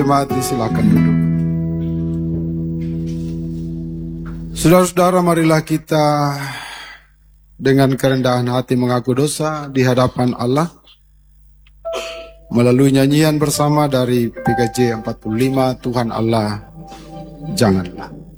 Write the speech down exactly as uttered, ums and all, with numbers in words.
hormati, silakan duduk. Saudara-saudara, marilah kita dengan kerendahan hati mengaku dosa di hadapan Allah melalui nyanyian bersama dari P K J empat puluh lima, Tuhan Allah Janganlah.